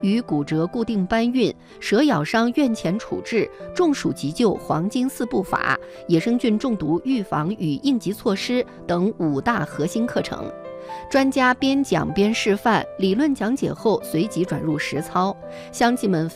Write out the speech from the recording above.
与骨折固定搬运、蛇咬伤院前处置、中暑急救黄金4步法、野生菌中毒预防与应急措施等5大核心课程。专家边讲边示范，理论讲解后随即转入实操，乡亲们